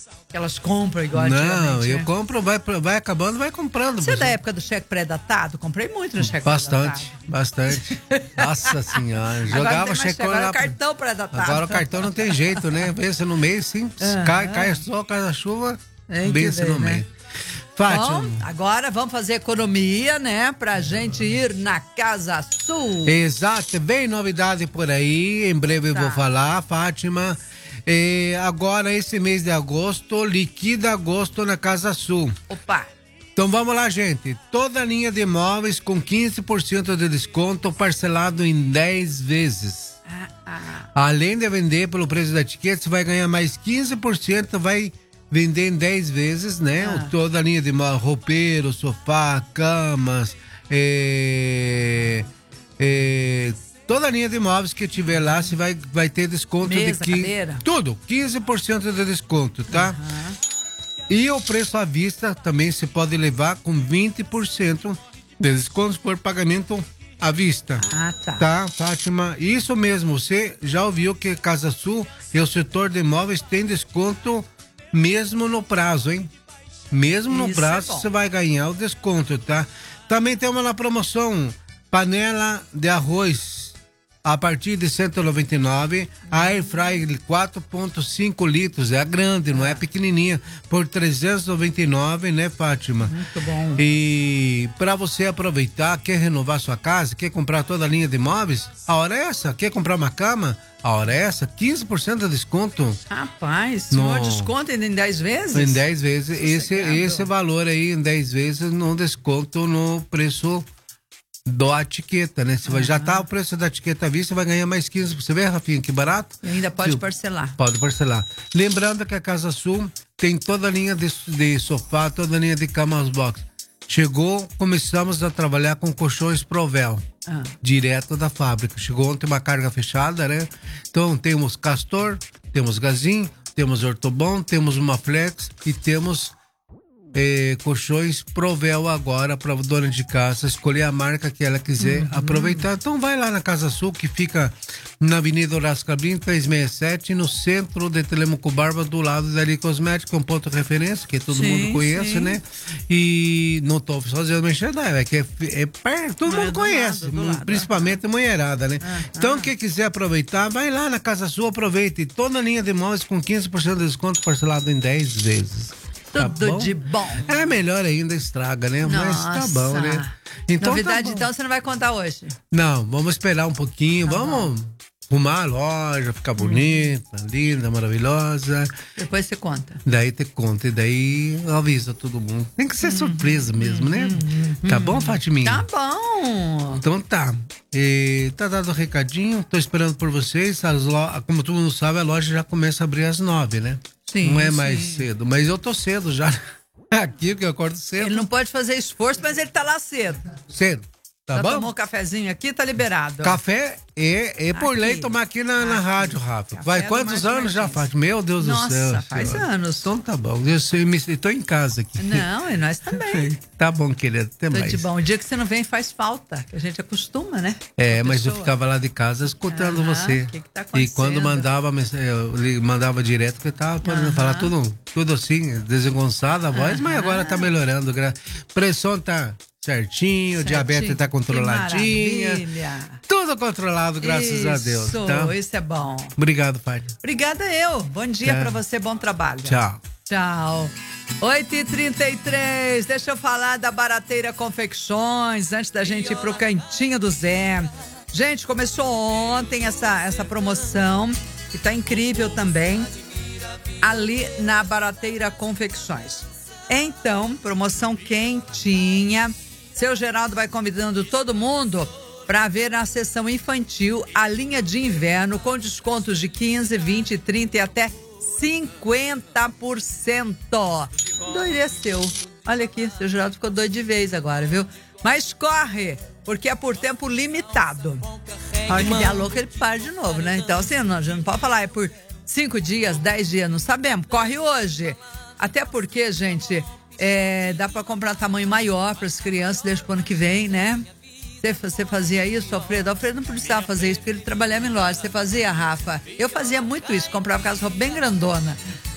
Que elas compram igual Não, eu né? compro, vai acabando, vai comprando. Você é da época do cheque pré-datado? Comprei muito no cheque pré-datado. Bastante. Nossa senhora, jogava cheque. Agora o cartão pré-datado. Agora o cartão não tem jeito, né? Pensa no mês, sim, cai sol, cai a chuva, pensa no mês. Fátima. Bom, agora vamos fazer economia, né? Pra gente ir na Casa Sul. Exato, vem novidade por aí, em breve eu vou falar, Fátima. Agora, esse mês de agosto, liquida agosto na Casa Sul. Opa! Então vamos lá, gente. Toda linha de imóveis com 15% de desconto parcelado em 10 vezes. Além de vender pelo preço da etiqueta, você vai ganhar mais 15%, vai vender em 10 vezes, né? Toda a linha de imóveis, roupeiro, sofá, camas, toda a linha de imóveis que tiver lá, você vai ter desconto mesa, de cadeira. Tudo, 15% de desconto, tá? E o preço à vista também se pode levar com 20% de desconto por pagamento à vista. Tá, Fátima? Isso mesmo, você já ouviu que Casa Sul e o setor de imóveis tem desconto mesmo no prazo, hein? Mesmo no prazo você vai ganhar o desconto, tá? Também temos na promoção panela de arroz a partir de 199, a Air Fryer 4.5 litros, é a grande, não é pequenininha, por 399, né, Fátima? Muito bom. E para você aproveitar, quer renovar sua casa, quer comprar toda a linha de imóveis, a hora é essa. Quer comprar uma cama? A hora é essa, 15% de desconto. Rapaz, senhor, desconto em 10 vezes? Em 10 vezes, esse valor aí em 10 vezes no desconto no preço da etiqueta, né? Se já tá o preço da etiqueta à vista, vai ganhar mais 15%. Você vê, Rafinha, que barato? E ainda pode parcelar. Pode parcelar. Lembrando que a Casa Sul tem toda a linha de sofá, toda a linha de camas box. Chegou, começamos a trabalhar com colchões Provel, direto da fábrica. Chegou ontem uma carga fechada, né? Então temos Castor, temos Gazin, temos Ortobon, temos uma Flex e temos colchões Provel agora para dona de casa escolher a marca que ela quiser aproveitar. Então vai lá na Casa Sul, que fica na Avenida Horácio Cabrini 367, no centro de Telemaco Barba, do lado da Ari Cosmética, um ponto de referência que todo mundo conhece, né? E não tô fazendo mexer, é que é perto, todo mundo conhece, principalmente a mulherada, né? Então quem quiser aproveitar, vai lá na Casa Sul, aproveite toda a linha de imóveis com 15% de desconto parcelado em 10 vezes. Tudo de bom. É melhor ainda, estraga, né? Mas tá bom, né? Então, novidade, então, você não vai contar hoje? Não, vamos esperar um pouquinho, vamos arrumar a loja, ficar bonita, linda, maravilhosa. Depois você conta. Daí te conta, e daí avisa todo mundo. Tem que ser surpresa mesmo, né? Tá bom, Fatiminha? Tá bom. Então tá. Tá dado o recadinho, tô esperando por vocês. Como todo mundo sabe, a loja já começa a abrir às 9, né? Sim, não é mais cedo, mas eu tô cedo já. Aqui, que eu acordo cedo. Ele não pode fazer esforço, mas ele tá lá cedo. Cedo. Tá já bom? Tomou um cafezinho aqui, tá liberado. Café é por lei tomar aqui na rádio, Rafa. Vai quantos anos já faz? Meu Deus do céu. Nossa, faz anos. Então tá bom. Eu tô em casa aqui. Não, e nós também. Tá bom, querida. Até mais. Tudo de bom. O dia que você não vem faz falta, que a gente acostuma, né? Mas eu ficava lá de casa escutando você. Que tá acontecendo? E quando eu mandava direto, que eu tava podendo falar tudo assim, desengonçada a voz, mas agora tá melhorando. Pressão tá certinho, diabetes tá controladinha. Tudo controlado, graças a Deus. Tá? Isso é bom. Obrigado, pai. Obrigada eu. Bom dia pra você, bom trabalho. Tchau. Tchau. 8h33, deixa eu falar da Barateira Confecções, antes da gente ir pro Cantinho do Zé. Gente, começou ontem essa promoção, que tá incrível também, ali na Barateira Confecções. Então, promoção quentinha. Seu Geraldo vai convidando todo mundo para ver na sessão infantil a linha de inverno com descontos de 15, 20, 30 e até 50%. Endoideceu. Olha aqui, seu Geraldo ficou doido de vez agora, viu? Mas corre, porque é por tempo limitado. A hora que der a louca, ele para de novo, né? Então, assim, a gente não pode falar, é por 5 dias, 10 dias, não sabemos. Corre hoje. Até porque, gente, dá para comprar tamanho maior para as crianças desde o ano que vem, né? Você fazia isso, Alfredo? Alfredo não precisava fazer isso porque ele trabalhava em loja. Você fazia, Rafa? Eu fazia muito isso, comprava aquelas roupas bem grandona.